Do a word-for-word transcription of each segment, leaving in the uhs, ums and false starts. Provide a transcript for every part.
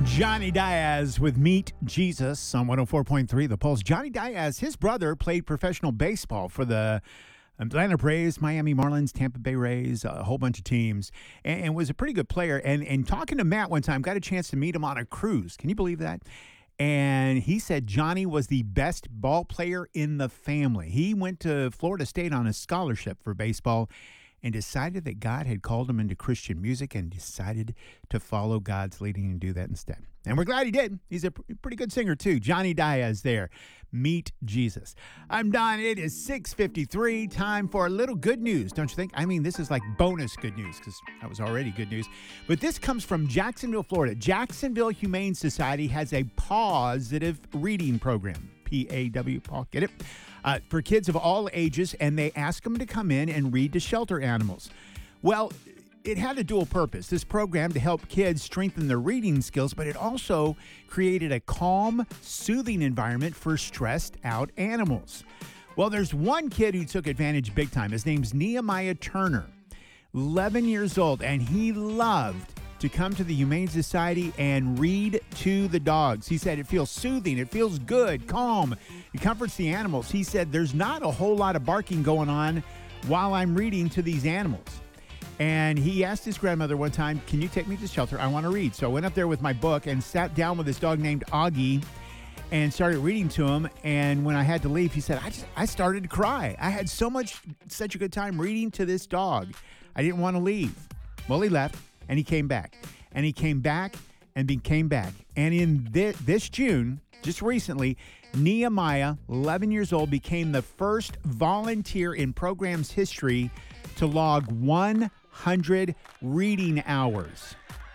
Johnny Diaz with Meet Jesus on one oh four point three The Pulse. Johnny Diaz, his brother, played professional baseball for the Atlanta Braves, Miami Marlins, Tampa Bay Rays, a whole bunch of teams, and, and was a pretty good player. And, and talking to Matt one time, got a chance to meet him on a cruise. Can you believe that? And he said Johnny was the best ball player in the family. He went to Florida State on a scholarship for baseball and decided that God had called him into Christian music and decided to follow God's leading and do that instead. And we're glad he did. He's a pretty good singer, too. Johnny Diaz there. Meet Jesus. I'm Don. It is six fifty-three. Time for a little good news, don't you think? I mean, this is like bonus good news because that was already good news. But this comes from Jacksonville, Florida. Jacksonville Humane Society has a positive reading program. P A W, Paul, get it? Uh, for kids of all ages, and they ask them to come in and read to shelter animals. Well, it had a dual purpose, this program, to help kids strengthen their reading skills, but it also created a calm, soothing environment for stressed out animals. Well, there's one kid who took advantage big time. His name's Nehemiah Turner, eleven years old, and he loved to come to the Humane Society and read to the dogs. He said it feels soothing, it feels good, calm, it comforts the animals. He said there's not a whole lot of barking going on while I'm reading to these animals. And he asked his grandmother one time, can you take me to the shelter? I want to read. So I went up there with my book and sat down with this dog named Augie and started reading to him. And when I had to leave, he said, I just I started to cry. I had so much, such a good time reading to this dog. I didn't want to leave. Well, he left. And he came back, and he came back, and he came back. And in this, this June, just recently, Nehemiah, eleven years old, became the first volunteer in program's history to log one hundred reading hours.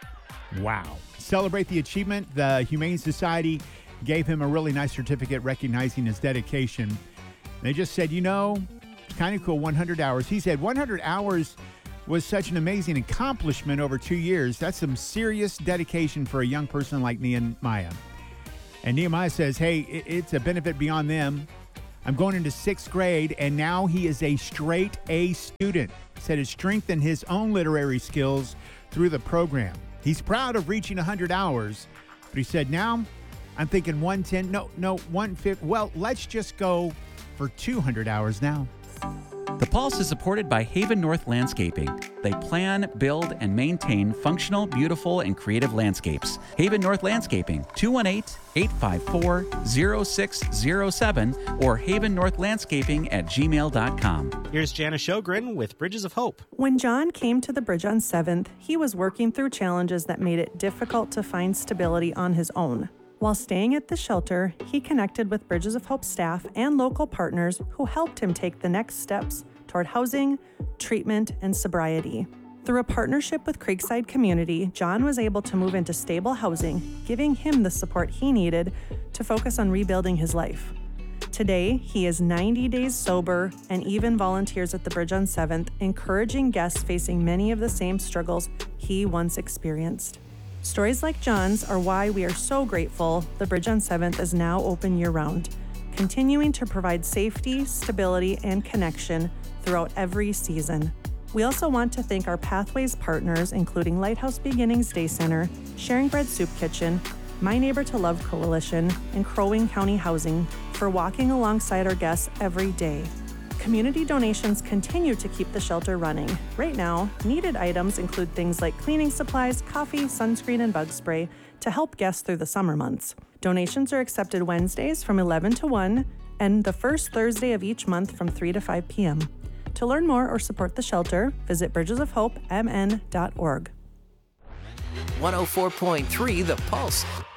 Wow. Celebrate the achievement. The Humane Society gave him a really nice certificate recognizing his dedication. They just said, you know, it's kind of cool, one hundred hours. He said one hundred hours was such an amazing accomplishment over two years. That's some serious dedication for a young person like Nehemiah. And Nehemiah says, hey, it's a benefit beyond them. I'm going into sixth grade, and now he is a straight A student. He said it strengthened his own literary skills through the program. He's proud of reaching one hundred hours, but he said, now I'm thinking one ten, no, no, one fifty. Well, let's just go for two hundred hours now. The Pulse is supported by Haven North Landscaping. They plan, build, and maintain functional, beautiful, and creative landscapes. Haven North Landscaping, two one eight, eight five four, zero six zero seven or haven north landscaping at gmail dot com. Here's Jana Shogren with Bridges of Hope. When John came to the bridge on seventh, he was working through challenges that made it difficult to find stability on his own. While staying at the shelter, he connected with Bridges of Hope staff and local partners who helped him take the next steps toward housing, treatment, and sobriety. Through a partnership with Creekside Community, John was able to move into stable housing, giving him the support he needed to focus on rebuilding his life. Today, he is ninety days sober and even volunteers at the Bridge on seventh, encouraging guests facing many of the same struggles he once experienced. Stories like John's are why we are so grateful the Bridge on seventh is now open year-round, continuing to provide safety, stability, and connection throughout every season. We also want to thank our Pathways partners, including Lighthouse Beginnings Day Center, Sharing Bread Soup Kitchen, My Neighbor to Love Coalition, and Crow Wing County Housing for walking alongside our guests every day. Community donations continue to keep the shelter running. Right now, needed items include things like cleaning supplies, coffee, sunscreen, and bug spray to help guests through the summer months. Donations are accepted Wednesdays from eleven to one and the first Thursday of each month from three to five p.m. To learn more or support the shelter, visit bridges of hope m n dot org. one oh four point three The Pulse.